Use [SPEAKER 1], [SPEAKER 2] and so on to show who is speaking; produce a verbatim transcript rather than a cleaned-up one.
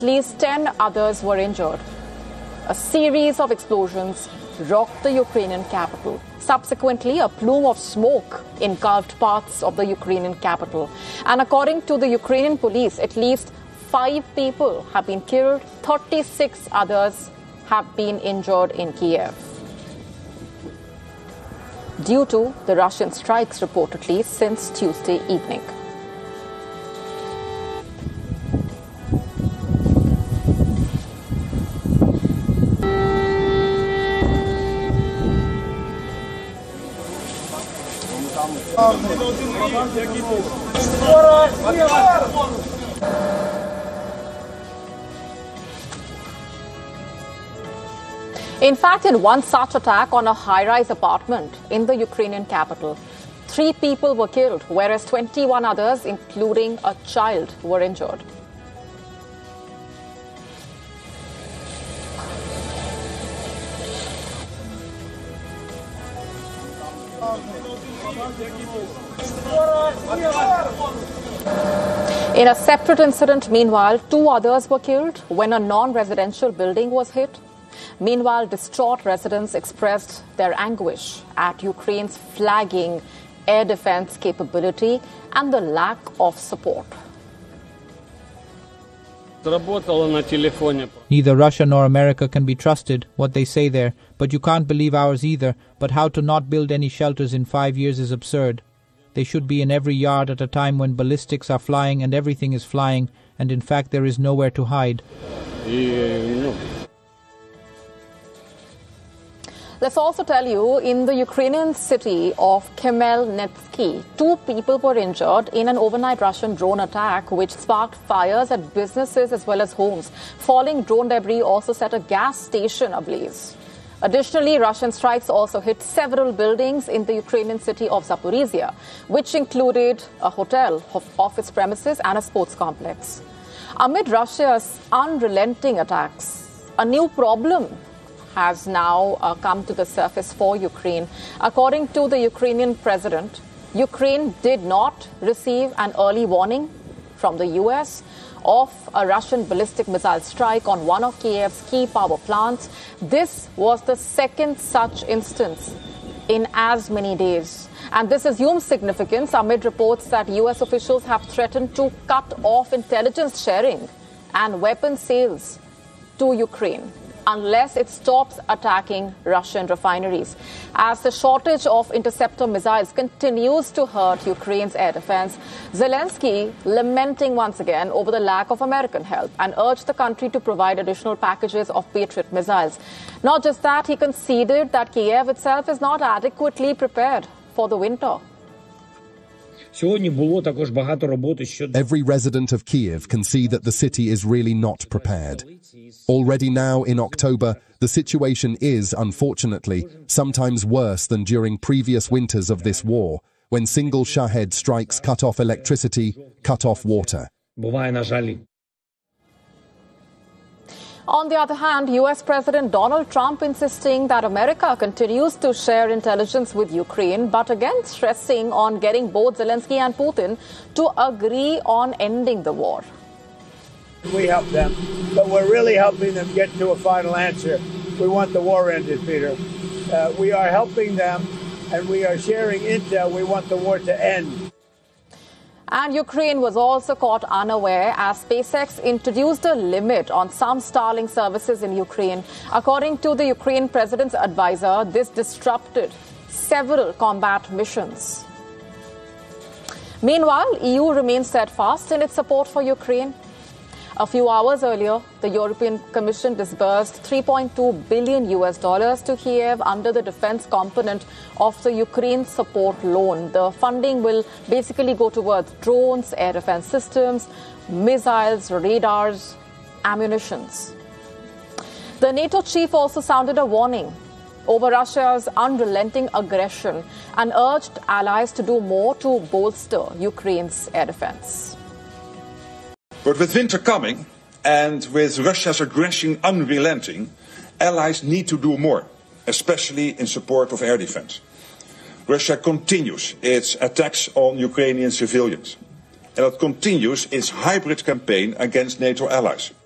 [SPEAKER 1] At least ten others were injured. A series of explosions rocked the Ukrainian capital. Subsequently, a plume of smoke engulfed parts of the Ukrainian capital. And according to the Ukrainian police, at least five people have been killed, thirty-six others have been injured in Kiev due to the Russian strikes reportedly since Tuesday evening. In fact, in one such attack on a high-rise apartment in the Ukrainian capital, three people were killed, whereas twenty-one others, including a child, were injured. In a separate incident, meanwhile, two others were killed when a non-residential building was hit. Meanwhile, distraught residents expressed their anguish at Ukraine's flagging air defense capability and the lack of support.
[SPEAKER 2] Neither Russia nor America can be trusted, what they say there, but you can't believe ours either. But how to not build any shelters in five years is absurd. They should be in every yard at a time when ballistics are flying and everything is flying, and in fact there is nowhere to hide.
[SPEAKER 1] Let's also tell you, in the Ukrainian city of Khmelnytsky, two people were injured in an overnight Russian drone attack which sparked fires at businesses as well as homes. Falling drone debris also set a gas station ablaze. Additionally, Russian strikes also hit several buildings in the Ukrainian city of Zaporizhia, which included a hotel, office premises and a sports complex. Amid Russia's unrelenting attacks, a new problem has now uh, come to the surface for Ukraine. According to the Ukrainian president, Ukraine did not receive an early warning from the U S of a Russian ballistic missile strike on one of Kiev's key power plants. This was the second such instance in as many days. And this assumes significance amid reports that U S officials have threatened to cut off intelligence sharing and weapon sales to Ukraine unless it stops attacking Russian refineries. As the shortage of interceptor missiles continues to hurt Ukraine's air defense, Zelensky lamenting once again over the lack of American help and urged the country to provide additional packages of Patriot missiles. Not just that, he conceded that Kiev itself is not adequately prepared for the winter.
[SPEAKER 3] Every resident of Kiev can see that the city is really not prepared. Already now in October, the situation is, unfortunately, sometimes worse than during previous winters of this war, when single Shahed strikes cut off electricity, cut off water.
[SPEAKER 1] On the other hand, U S President Donald Trump insisting that America continues to share intelligence with Ukraine, but again stressing on getting both Zelensky and Putin to agree on ending the war.
[SPEAKER 4] We help them, but we're really helping them get to a final answer. We want the war ended, Peter. Uh, we are helping them, and we are sharing intel. We want the war to end.
[SPEAKER 1] And Ukraine was also caught unaware as SpaceX introduced a limit on some Starlink services in Ukraine. According to the Ukraine president's advisor, this disrupted several combat missions. Meanwhile, E U remains steadfast in its support for Ukraine. A few hours earlier, the European Commission disbursed three point two billion U S dollars to Kiev under the defense component of the Ukraine support loan. The funding will basically go towards drones, air defense systems, missiles, radars, ammunitions. The NATO chief also sounded a warning over Russia's unrelenting aggression and urged allies to do more to bolster Ukraine's air defense.
[SPEAKER 5] But with winter coming, and with Russia's aggression unrelenting, allies need to do more, especially in support of air defense. Russia continues its attacks on Ukrainian civilians, and it continues its hybrid campaign against NATO allies.